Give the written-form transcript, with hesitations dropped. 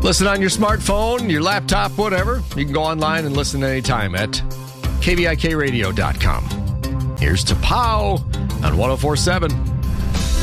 Listen on your smartphone, your laptop, whatever. You can go online and listen anytime at kvikradio.com. Here's to POW on 104.7.